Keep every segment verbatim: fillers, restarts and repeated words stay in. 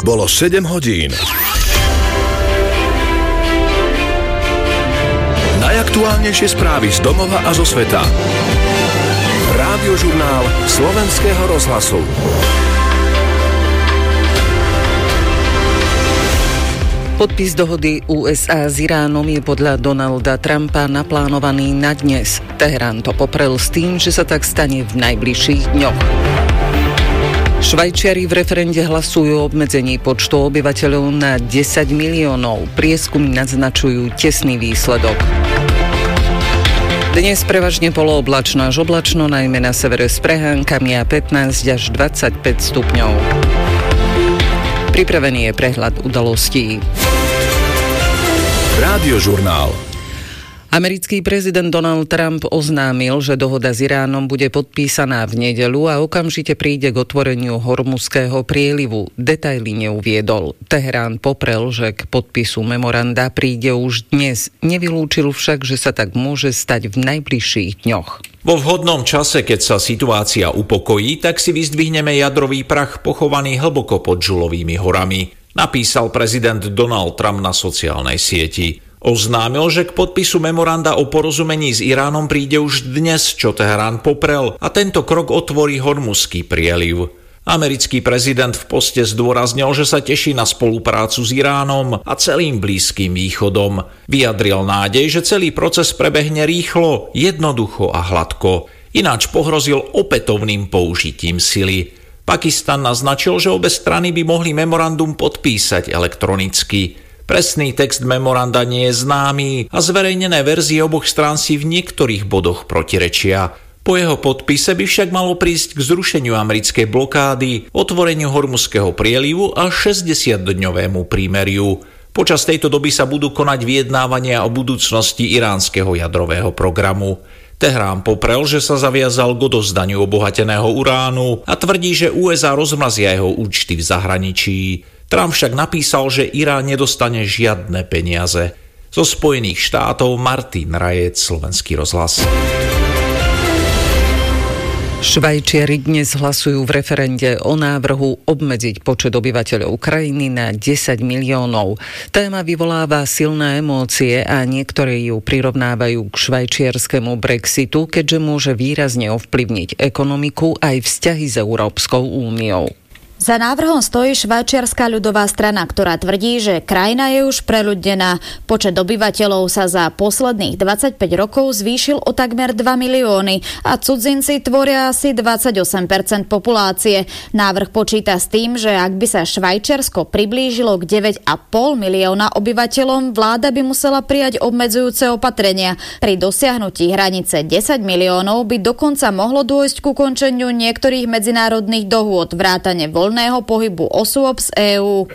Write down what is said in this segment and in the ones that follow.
Bolo sedem hodín. Najaktuálnejšie správy z domova a zo sveta. Rádiožurnál Slovenského rozhlasu. Podpis dohody ú es á s Iránom je podľa Donalda Trumpa naplánovaný na dnes. Teherán to poprel s tým, že sa tak stane v najbližších dňoch. Švajčiari v referende hlasujú o obmedzení počtu obyvateľov na desať miliónov. Prieskumy naznačujú tesný výsledok. Dnes prevažne polooblačno až oblačno, najmä na severe s prehánkami a pätnásť až dvadsaťpäť stupňov. Pripravený je prehľad udalostí. Rádiožurnál. Americký prezident Donald Trump oznámil, že dohoda s Iránom bude podpísaná v nedeľu a okamžite príde k otvoreniu Hormuzského prielivu. Detaily neuviedol. Teherán poprel, že k podpisu memoranda príde už dnes. Nevylúčil však, že sa tak môže stať v najbližších dňoch. Vo vhodnom čase, keď sa situácia upokojí, tak si vyzdvihneme jadrový prach pochovaný hlboko pod Žulovými horami, napísal prezident Donald Trump na sociálnej sieti. Oznámil, že k podpisu memoranda o porozumení s Iránom príde už dnes, čo Teherán poprel, a tento krok otvorí Hormuzský prieliv. Americký prezident v poste zdôraznil, že sa teší na spoluprácu s Iránom a celým Blízkym východom. Vyjadril nádej, že celý proces prebehne rýchlo, jednoducho a hladko. Ináč pohrozil opätovným použitím sily. Pakistan naznačil, že obe strany by mohli memorandum podpísať elektronicky. Presný text memoranda nie je známy a zverejnené verzie oboch strán si v niektorých bodoch protirečia. Po jeho podpise by však malo prísť k zrušeniu americkej blokády, otvoreniu Hormuzského prielivu a šesťdesiatdňovému prímeriu. Počas tejto doby sa budú konať vyjednávania o budúcnosti iránskeho jadrového programu. Teherán poprel, že sa zaviazal k odovzdaniu obohateného uránu a tvrdí, že ú es á rozmrazia jeho účty v zahraničí. Trump však napísal, že Irán nedostane žiadne peniaze. Zo Spojených štátov Martin Rajec, Slovenský rozhlas. Švajčiari dnes hlasujú v referende o návrhu obmedziť počet obyvateľov krajiny na desať miliónov. Téma vyvoláva silné emócie a niektorí ju prirovnávajú k švajčiarskému Brexitu, keďže môže výrazne ovplyvniť ekonomiku aj vzťahy s Európskou úniou. Za návrhom stojí Švajčiarska ľudová strana, ktorá tvrdí, že krajina je už preľudnená. Počet obyvateľov sa za posledných dvadsaťpäť rokov zvýšil o takmer dva milióny a cudzinci tvoria asi dvadsaťosem percent populácie. Návrh počíta s tým, že ak by sa Švajčiarsko priblížilo k deväť a pol milióna obyvateľom, vláda by musela prijať obmedzujúce opatrenia. Pri dosiahnutí hranice desať miliónov by dokonca mohlo dôjsť k ukončeniu niektorých medzinárodných dohôd, vrátane voľného pohybu osôb z EÚ.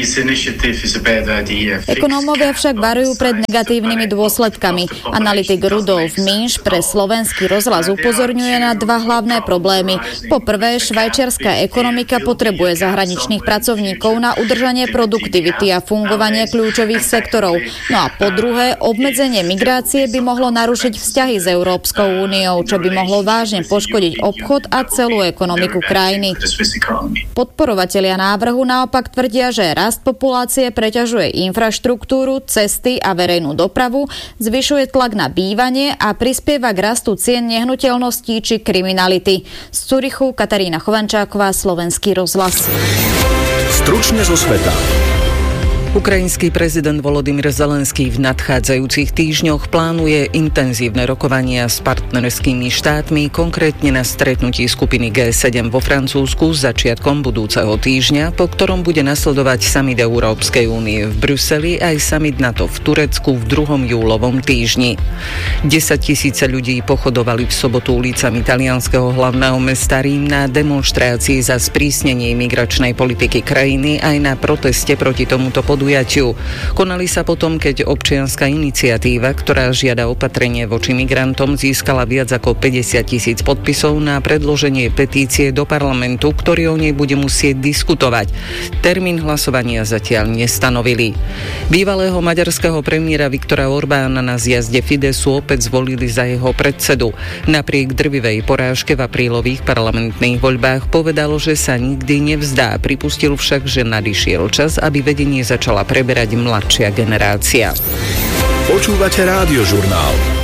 Ekonómovia však varujú pred negatívnymi dôsledkami. Analytik Rudolf Minš pre Slovenský rozhlas upozorňuje na dva hlavné problémy. Po prvé, švajčiarska ekonomika potrebuje zahraničných pracovníkov na udržanie produktivity a fungovanie kľúčových sektorov. No a po druhé, obmedzenie migrácie by mohlo narušiť vzťahy s Európskou úniou, čo by mohlo vážne poškodiť obchod a celú ekonomiku krajiny. Podporovatelia návrhu naopak tvrdia, že rast populácie preťažuje infraštruktúru, cesty a verejnú dopravu, zvyšuje tlak na bývanie a prispieva k rastu cien nehnuteľností či kriminality. Z Curichu Katarína Chovančáková, Slovenský rozhlas. Stručne zo sveta. Ukrajinský prezident Volodymyr Zelenský v nadchádzajúcich týždňoch plánuje intenzívne rokovania s partnerskými štátmi, konkrétne na stretnutí skupiny gé sedem vo Francúzsku začiatkom budúceho týždňa, po ktorom bude nasledovať summit Európskej únie v Bruseli aj summit NATO v Turecku v druhom júlovom týždni. Desaťtisíce ľudí pochodovali v sobotu ulicami talianskeho hlavného mesta Rím na demonštrácii za sprísnenie imigračnej politiky krajiny aj na proteste proti tomuto podujatiu podujatiu. Konali sa potom, keď občianska iniciatíva, ktorá žiada opatrenie voči migrantom, získala viac ako päťdesiat tisíc podpisov na predloženie petície do parlamentu, ktorý o nej bude musieť diskutovať. Termín hlasovania zatiaľ nestanovili. Bývalého maďarského premiéra Viktora Orbána na zjazde Fidesu opäť zvolili za jeho predsedu. Napriek drvivej porážke v aprílových parlamentných voľbách povedal, že sa nikdy nevzdá. Pripustil však, že nadišiel čas, aby vedenie začala preberať mladšia generácia. Počúvate Rádiožurnál.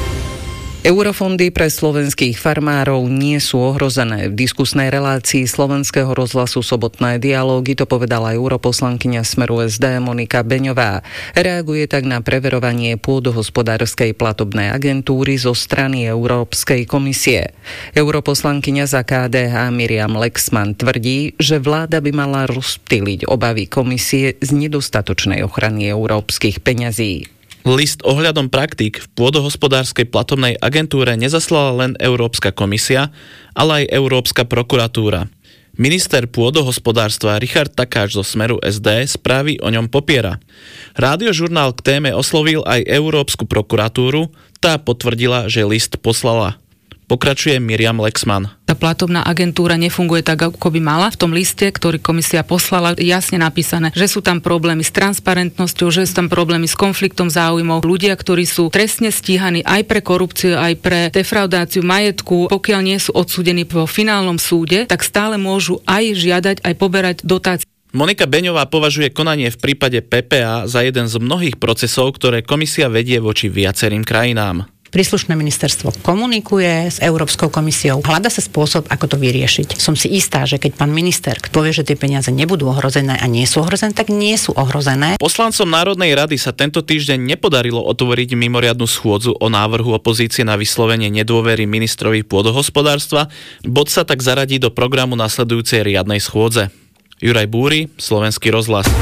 Eurofondy pre slovenských farmárov nie sú ohrozené. V diskusnej relácii Slovenského rozhlasu Sobotné dialógy to povedala europoslankyňa Smeru es dé Monika Beňová. Reaguje tak na preverovanie pôdohospodárskej platobnej agentúry zo strany Európskej komisie. Europoslankyňa za ká dé há Miriam Lexman tvrdí, že vláda by mala rozptýliť obavy komisie z nedostatočnej ochrany európskych peňazí. List ohľadom praktík v pôdohospodárskej platobnej agentúre nezaslala len Európska komisia, ale aj Európska prokuratúra. Minister pôdohospodárstva Richard Takáč zo Smeru es dé správy o ňom popiera. Rádiožurnál k téme oslovil aj Európsku prokuratúru, tá potvrdila, že list poslala. Pokračuje Miriam Lexman. Tá platobná agentúra nefunguje tak, ako by mala. V tom liste, ktorý komisia poslala, jasne napísané, že sú tam problémy s transparentnosťou, že sú tam problémy s konfliktom záujmov. Ľudia, ktorí sú trestne stíhaní aj pre korupciu, aj pre defraudáciu majetku, pokiaľ nie sú odsúdení vo finálnom súde, tak stále môžu aj žiadať, aj poberať dotácie. Monika Beňová považuje konanie v prípade pé pé á za jeden z mnohých procesov, ktoré komisia vedie voči viacerým krajinám. Príslušné ministerstvo komunikuje s Európskou komisiou, hľada sa spôsob, ako to vyriešiť. Som si istá, že keď pán minister povie, že tie peniaze nebudú ohrozené a nie sú ohrozené, tak nie sú ohrozené. Poslancom Národnej rady sa tento týždeň nepodarilo otvoriť mimoriadnu schôdzu o návrhu opozície na vyslovenie nedôvery ministrovi pôdohospodárstva. Bod sa tak zaradí do programu nasledujúcej riadnej schôdze. Juraj Búry, Slovenský rozhlas.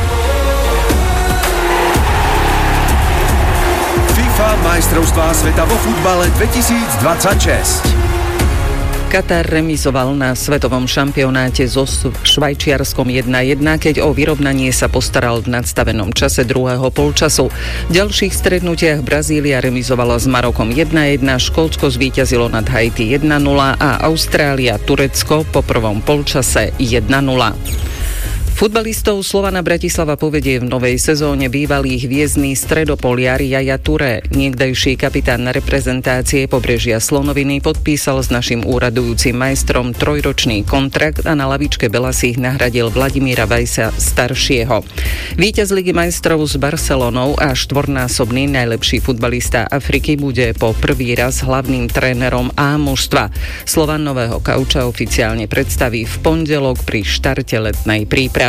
Majstrovstvá sveta vo futbale dvetisícdvadsaťšesť. Katar remizoval na svetovom šampionáte so Švajčiarskom jedna jedna, keď o vyrovnanie sa postaral v nadstavenom čase druhého polčasu. V ďalších stretnutiach Brazília remizovala s Marokom jedna jedna, Škótsko zvíťazilo nad Haiti jedna nula a Austrália Turecko po prvom polčase jedna nula. Futbalistov Slovana Bratislava povedie v novej sezóne bývalý hviezdny stredopoliar Yaya Touré. Niekdajší kapitán reprezentácie Pobrežia Slonoviny podpísal s našim úradujúcim majstrom trojročný kontrakt a na lavičke Belasích nahradil Vladimíra Vajsa staršieho. Víťaz Ligy majstrov s Barcelonou a štvornásobný najlepší futbalista Afriky bude po prvý raz hlavným trénerom A mužstva. Slovan nového kauča oficiálne predstaví v pondelok pri štarte letnej prípravy.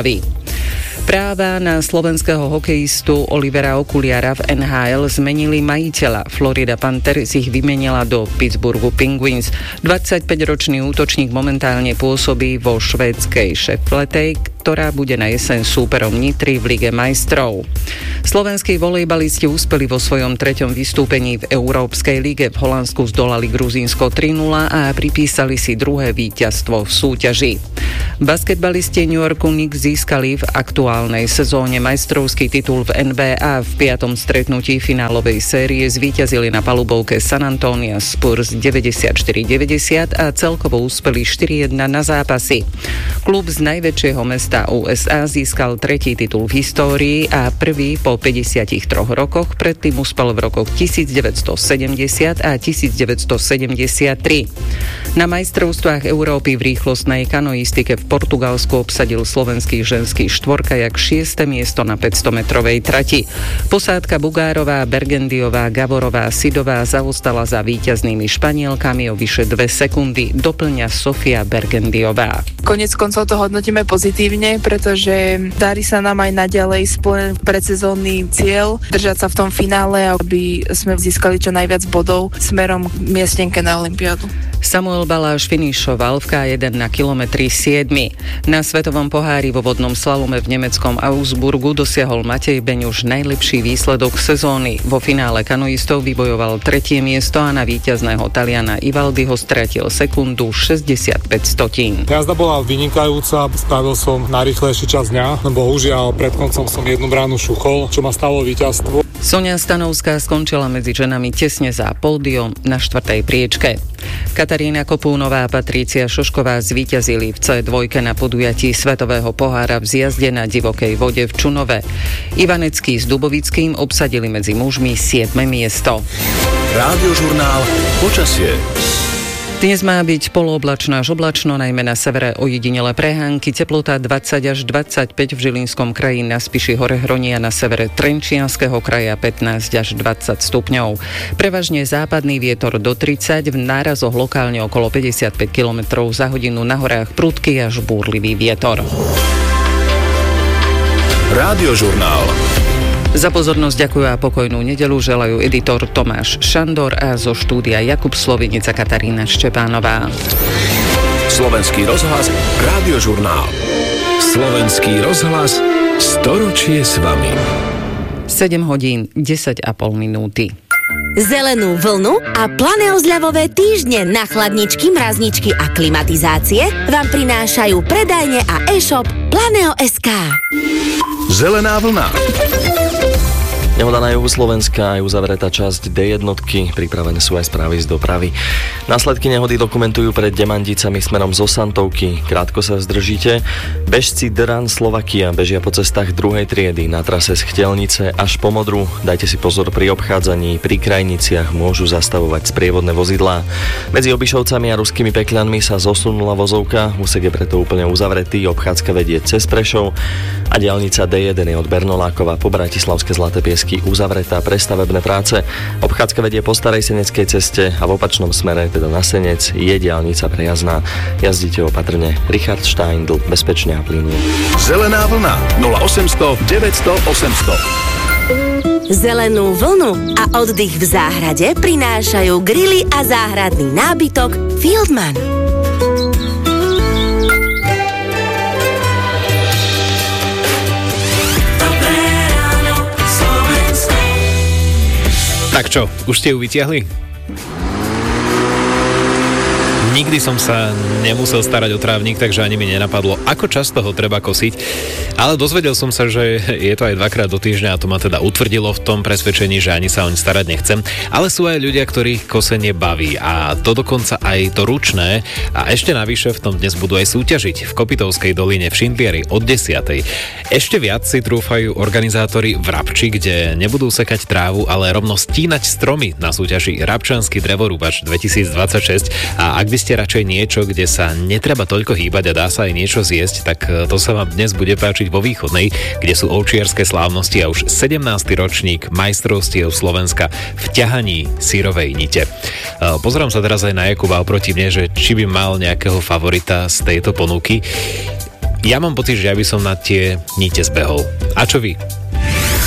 Práva na slovenského hokejistu Olivera Okuliara v en há el zmenili majiteľa. Florida Panthers ich vymenila do Pittsburghu Penguins. dvadsaťpäťročný útočník momentálne pôsobí vo švédskej Šefletej, ktorá bude na jeseň súperom Nitry v Lige majstrov. Slovenskí volejbalisti úspeli vo svojom treťom vystúpení v Európskej lige. V Holandsku zdolali Gruzínsko tri nula a pripísali si druhé víťazstvo v súťaži. Basketbalisti New Yorku Knicks získali v aktuálnej sezóne majstrovský titul v en bé á. V piatom stretnutí finálovej série zvíťazili na palubovke San Antonio Spurs deväťdesiatštyri deväťdesiat a celkovo úspeli štyri jedna na zápasy. Klub z najväčšieho mesta ú es á získal tretí titul v histórii a prvý po päťdesiatich troch rokoch, predtým uspel v rokoch devätnásťsedemdesiat a devätnásťsedemdesiattri. Na majstrovstvách Európy v rýchlostnej kanoistike v Portugalsku obsadil slovenský ženský štvorkajak šieste miesto na päťstometrovej trati. Posádka Bugárová, Bergendiová, Gavorová, Sidová zaostala za víťaznými Španielkami o vyše dve sekundy, doplňa Sofia Bergendiová. Koniec koncov to hodnotíme pozitívne, pretože darí sa nám aj naďalej splniť predsezónny cieľ, držať sa v tom finále, aby sme získali čo najviac bodov smerom k miestenke na olympiádu. Samuel Baláš finišoval v ká jeden na kilometri siedmy. Na svetovom pohári vo vodnom slalome v nemeckom Augsburgu dosiahol Matej Beňuš najlepší výsledok sezóny. Vo finále kanoistov vybojoval tretie miesto a na víťazného Taliana Ivaldiho stratil sekundu šesťdesiatpäť stotín. Jazda bola vynikajúca, spravil som najrýchlejší čas dňa, no bohužiaľ pred koncom som jednu bránu šuchol, čo ma stalo víťazstvo. Sonia Stanovská skončila medzi ženami tesne za pódium na štvrtej priečke. Katarína Kopúnová a Patrícia Šošková zvíťazili v cé dva na podujatí Svetového pohára v zjazde na divokej vode v Čunove. Ivanecký s Dubovickým obsadili medzi mužmi siedme miesto. Rádiožurnál Počasie. Dnes má byť polooblačno až oblačno, najmä na severe ojedinele prehánky, teplota dvadsať až dvadsaťpäť v Žilinskom kraji, na Spiši hore Hronia, na severe Trenčianskeho kraja pätnásť až dvadsať stupňov. Prevažne západný vietor do tridsať, v nárazoch lokálne okolo päťdesiatpäť kilometrov za hodinu, na horách prudký až búrlivý vietor. Rádiožurnál. Za pozornosť ďakujú a pokojnú nedeľu želajú editor Tomáš Šandor a zo štúdia Jakub Slovinica Katarína Štepánová. Slovenský rozhlas, Rádiožurnál. Slovenský rozhlas, storočie s vami. sedem hodín desať a pol minúty. Zelenú vlnu a plané ozľavové týždne na chladničky, mrazničky a klimatizácie vám prinášajú predajne a e-shop Planeo bodka es ká. Zelená vlna. Nehoda na juhu Slovenska aj uzavretá časť dé jednotky, pripravené sú aj správy z dopravy. Následky nehody dokumentujú pred Demandicami smerom zo Santovky. Krátko sa zdržíte. Bežci Dran Slovakia bežia po cestách druhej triedy na trase z Chtelnice až po Modru. Dajte si pozor pri obchádzaní, pri krajniciach môžu zastavovať sprievodné vozidlá. Medzi Obišovcami a Ruskými Pekľanmi sa zosunula vozovka, úsek je preto úplne uzavretý, obchádzka vedie cez Prešov a diaľnica dé jeden je od Bernolákova po Bratislavské Zlaté Piesky uzavretá pre stavebné práce. Obchádzka vedie po Starej Seneckej ceste a v opačnom smere, teda na Senec, je diaľnica prejazdná. Jazdite opatrne. Richard Steindl, bezpečne a plynulo. Zelená vlna nula osemsto deväťsto osemsto. Zelenú vlnu a oddych v záhrade prinášajú grily a záhradný nábytok Fieldman. Tak čo, už ste ju vytiahli? Nikdy som sa nemusel starať o trávnik, takže ani mi nenapadlo, ako často ho treba kosiť. Ale dozvedel som sa, že je to aj dvakrát do týždňa a to ma teda utvrdilo v tom presvedčení, že ani sa oň starať nechcem. Ale sú aj ľudia, ktorých kosenie baví a to dokonca aj to ručné. A ešte navyše v tom dnes budú aj súťažiť v Kopitovskej doline v Šindlieri od desiatej. Ešte viac si trúfajú organizátori v Rabči, kde nebudú sekať trávu, ale rovno stínať stromy na súťaži Rabčanský drevorúbač dvetisícdvadsaťšesť. A ak by ste radšej niečo, kde sa netreba toľko hýbať a dá sa aj niečo zjesť, tak to sa vám dnes bude páčiť vo Východnej, kde sú ovčiarske slávnosti a už sedemnásty ročník majstrovstiev Slovenska v ťahaní syrovej nite. Pozerám sa teraz aj na Jakuba oproti mne, že či by mal nejakého favorita z tejto ponuky. Ja mám pocit, že ja by som na tie nite zbehol. A čo vy?